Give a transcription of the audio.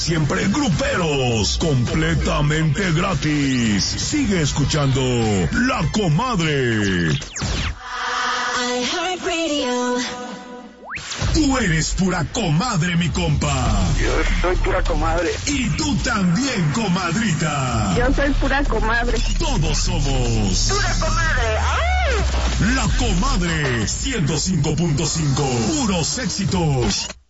Siempre gruperos, completamente gratis. Sigue escuchando La Comadre. Tú eres pura comadre, mi compa. Yo soy pura comadre. Y tú también, comadrita. Yo soy pura comadre. Todos somos pura comadre. ¡Ay! La Comadre 105.5. Puros éxitos.